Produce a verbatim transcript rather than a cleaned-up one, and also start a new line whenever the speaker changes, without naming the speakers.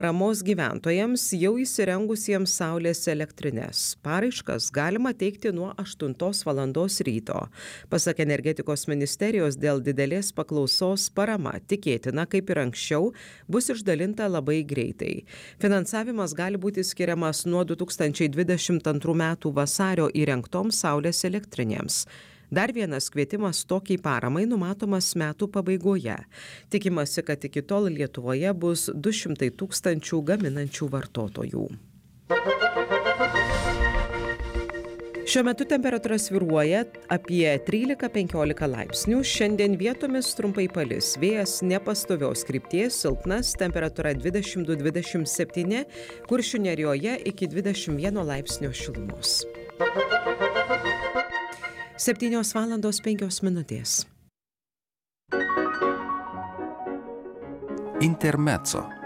Paramos gyventojams jau įsirengusiems saulės elektrines. Paraiškas galima teikti nuo aštuntos valandos ryto. Pasak energetikos ministerijos, dėl didelės paklausos parama tikėtina, kaip ir anksčiau, bus išdalinta labai greitai. Finansavimas gali būti skiriamas nuo du tūkstančiai dvidešimt antrų metų vasario įrengtoms saulės elektrinėms. Dar vienas kvietimas tokiai paramai numatomas metų pabaigoje. Tikimasi, kad iki tol Lietuvoje bus du šimtai tūkstančių gaminančių vartotojų. Šiuo metu temperatūra svyruoja apie trylika penkiolika laipsnių. Šiandien vietomis trumpai palis. Vėjas nepastovios krypties, silpnas, temperatūra dvidešimt du dvidešimt septyni, Kuršių nerijoje iki dvidešimt vieno laipsnio šilumos. septynios valandos penkios minutės.
Intermezzo.